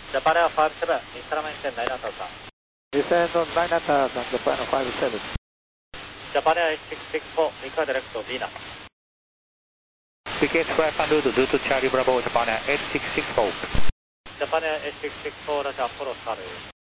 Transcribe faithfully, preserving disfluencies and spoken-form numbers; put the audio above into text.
Japan Air five seven, Installment nine Air Delta. Descend on nine Air and Japan Air five seven. Japan Air six six four, Mika direct to Vina. P K X five hundred, due to Charlie Bravo, Japan Air eight six six four. Japan Air eight six six four, Roger, follow Charlie.